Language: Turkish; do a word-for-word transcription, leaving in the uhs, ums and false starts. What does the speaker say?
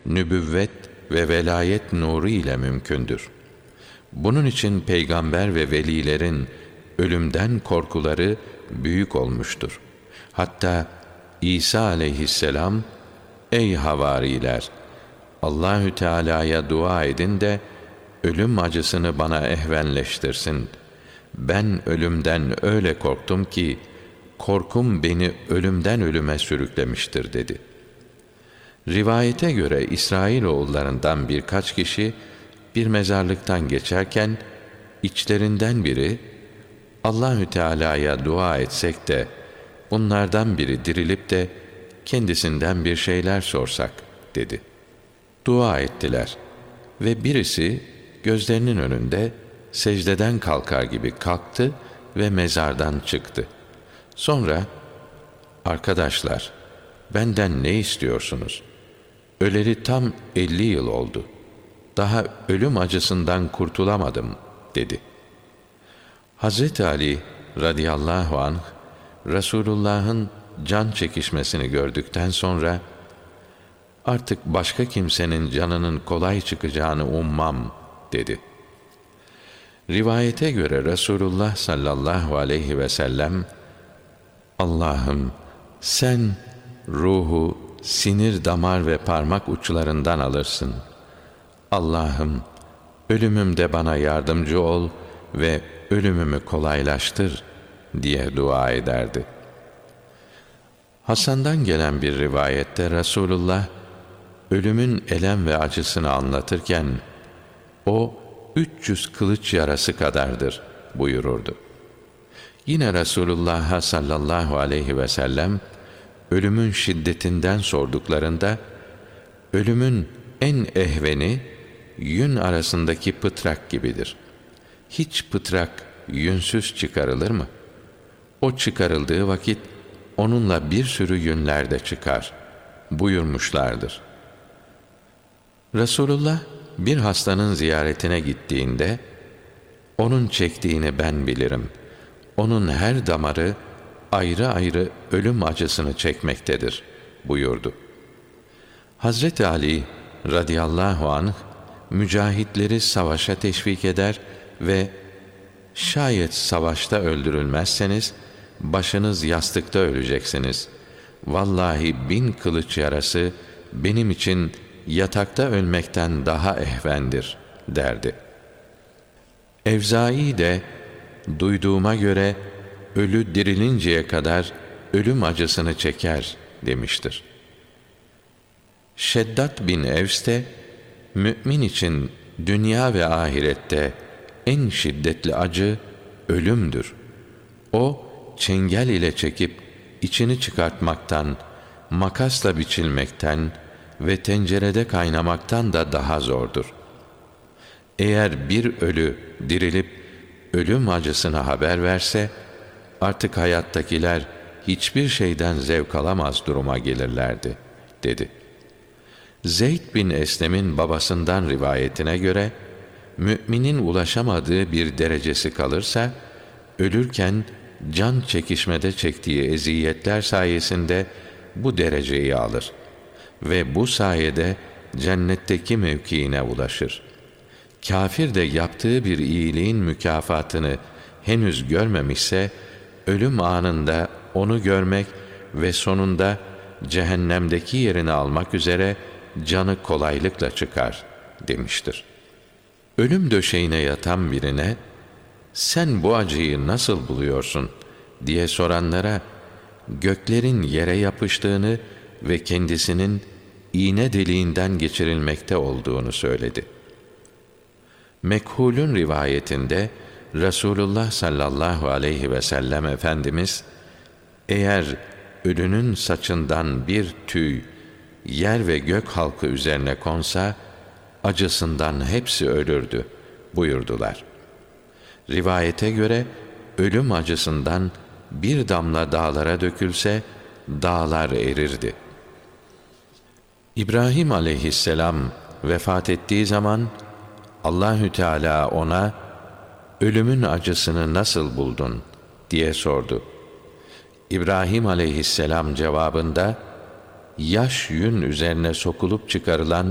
nübüvvet ve velayet nuru ile mümkündür. Bunun için peygamber ve velilerin ölümden korkuları büyük olmuştur. Hatta İsa aleyhisselam, ey havariler, Allahü Teala'ya dua edin de ölüm acısını bana ehvenleştirsin. Ben ölümden öyle korktum ki korkum beni ölümden ölüme sürüklemiştir dedi. Rivayete göre İsrailoğullarından birkaç kişi bir mezarlıktan geçerken içlerinden biri Allahü Teala'ya dua etsek de bunlardan biri dirilip de kendisinden bir şeyler sorsak dedi. Dua ettiler ve birisi gözlerinin önünde secdeden kalkar gibi kalktı ve mezardan çıktı. Sonra, arkadaşlar, benden ne istiyorsunuz? Öleli tam elli yıl oldu. Daha ölüm acısından kurtulamadım dedi. Hazreti Ali radıyallahu anh, Resulullah'ın can çekişmesini gördükten sonra, artık başka kimsenin canının kolay çıkacağını ummam dedi. Rivayete göre Resulullah sallallahu aleyhi ve sellem, Allah'ım sen ruhu sinir, damar ve parmak uçlarından alırsın. Allah'ım ölümümde bana yardımcı ol ve ölümümü kolaylaştır diye dua ederdi. Hasan'dan gelen bir rivayette Resulullah ölümün elem ve acısını anlatırken o üç yüz kılıç yarası kadardır buyururdu. Yine Resulullah'a sallallahu aleyhi ve sellem ölümün şiddetinden sorduklarında ölümün en ehveni yün arasındaki pıtrak gibidir. Hiç pıtrak yünsüz çıkarılır mı? O çıkarıldığı vakit onunla bir sürü yünler de çıkar buyurmuşlardır. Resulullah bir hastanın ziyaretine gittiğinde onun çektiğini ben bilirim. Onun her damarı ayrı ayrı ölüm acısını çekmektedir buyurdu. Hazreti Ali radıyallahu anh mücahitleri savaşa teşvik eder ve şayet savaşta öldürülmezseniz başınız yastıkta öleceksiniz. Vallahi bin kılıç yarası benim için yatakta ölmekten daha ehvendir derdi. Evzai de duyduğuma göre ölü dirilinceye kadar ölüm acısını çeker demiştir. Şeddat bin Evs de mümin için dünya ve ahirette en şiddetli acı ölümdür. O çengel ile çekip içini çıkartmaktan, makasla biçilmekten ve tencerede kaynamaktan da daha zordur. Eğer bir ölü dirilip ölüm acısını haber verse, artık hayattakiler hiçbir şeyden zevk alamaz duruma gelirlerdi, dedi. Zeyd bin Eslem'in babasından rivayetine göre, müminin ulaşamadığı bir derecesi kalırsa, ölürken can çekişmede çektiği eziyetler sayesinde bu dereceyi alır ve bu sayede cennetteki mevkiine ulaşır. Kafir de yaptığı bir iyiliğin mükafatını henüz görmemişse, ölüm anında onu görmek ve sonunda cehennemdeki yerini almak üzere canı kolaylıkla çıkar demiştir. Ölüm döşeğine yatan birine, sen bu acıyı nasıl buluyorsun diye soranlara, göklerin yere yapıştığını ve kendisinin iğne deliğinden geçirilmekte olduğunu söyledi. Mekhul'ün rivayetinde Resulullah sallallahu aleyhi ve sellem Efendimiz, eğer ölünün saçından bir tüy yer ve gök halkı üzerine konsa, acısından hepsi ölürdü buyurdular. Rivayete göre ölüm acısından bir damla dağlara dökülse dağlar erirdi. İbrahim aleyhisselam vefat ettiği zaman Allahü Teala ona ölümün acısını nasıl buldun diye sordu. İbrahim aleyhisselam cevabında yaş yün üzerine sokulup çıkarılan